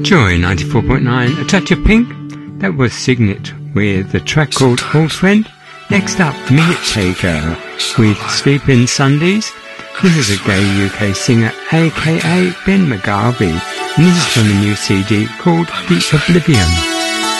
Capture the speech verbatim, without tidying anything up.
Joy ninety-four point nine, A Touch of Pink. That was Signet with a track called Old Friend. Next up, Minute Taker with Sleepin' Sundays. This is a gay U K singer, aka Ben McGarvey, and this is from a new C D called The Oblivion.